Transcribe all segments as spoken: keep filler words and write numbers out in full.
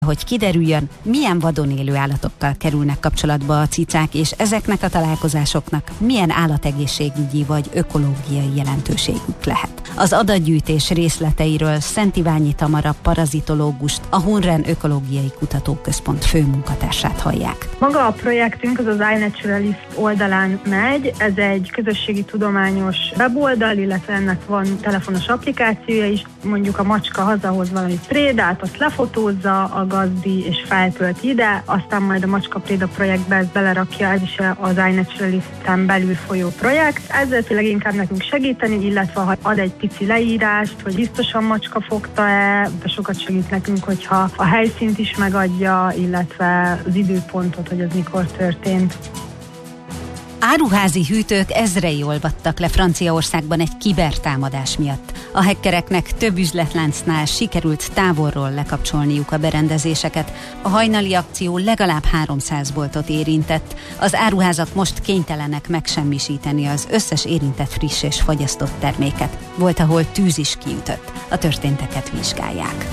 hogy kiderüljön, milyen vadon élő állatokkal kerülnek kapcsolatba a cicák, és ezeknek a találkozásoknak milyen állategészségügyi vagy ökológiai jelentőségük lehet. Az adatgyűjtés részleteiről Szent Iványi Tamara parazitológust, a Hunren Ökológiai Kutatóközpont főmunkatársát hallják. Maga a projektünk az az iNaturalist oldalán megy, ez egy közösségi tudományos weboldal, illetve ennek van telefonos applikációja is. Mondjuk a macska hazahoz valami prédát, azt lefotózza a gazdi és feltölti ide, aztán majd a Macska Préda projektbe ezt belerakja, ez is az iNaturalisten belül folyó projekt. Ezzel leginkább nekünk segíteni, illetve ha ad egy pici leírást, hogy biztosan macska fogta-e, de sokat segít nekünk, hogyha a helyszínt is megadja, illetve az időpontot, hogy ez mikor történt. Áruházi hűtők ezrei olvadtak le Franciaországban egy kibertámadás miatt. A hackereknek több üzletláncnál sikerült távolról lekapcsolniuk a berendezéseket. A hajnali akció legalább háromszáz boltot érintett. Az áruházak most kénytelenek megsemmisíteni az összes érintett friss és fagyasztott terméket. Volt, ahol tűz is kiütött. A történteket vizsgálják.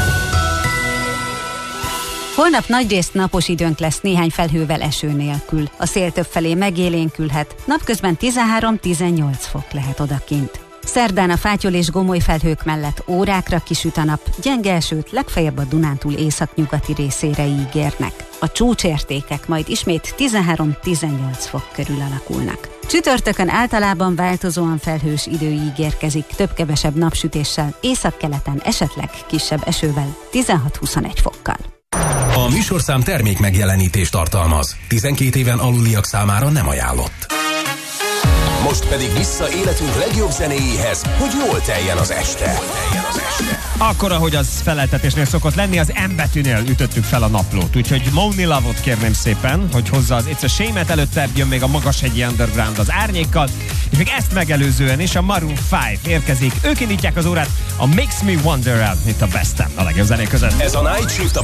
Holnap nagyrészt napos időnk lesz néhány felhővel, eső nélkül. A szél többfelé megélénkülhet, napközben tizenhárom-tizennyolc fok lehet odakint. Szerdán a fátyol és gomoly felhők mellett órákra kisüt a nap, gyenge esőt legfeljebb a Dunántúl északnyugati részére ígérnek. A csúcsértékek majd ismét tizenhárom-tizennyolc fok körül alakulnak. Csütörtökön általában változóan felhős idő ígérkezik, több-kevesebb napsütéssel, északkeleten esetleg kisebb esővel, tizenhat-huszonegy fokkal. A műsorszám termék megjelenítést tartalmaz. tizenkét éven aluliak számára nem ajánlott. Most pedig vissza életünk legjobb zenéjéhez, hogy jól teljen az este. Akkor, ahogy az feleltetésnél szokott lenni, az M betűnél ütöttük fel a naplót. Úgyhogy Moni Love-ot kérném szépen, hogy hozza az It's a Shame-et, előtte jön még a Magashegyi Underground az Árnyékkal, és még ezt megelőzően is a Maroon öt érkezik. Ők indítják az órát a Makes Me Wonder-el, itt a Bestem, a legjobb zenék között. Ez a Night Shift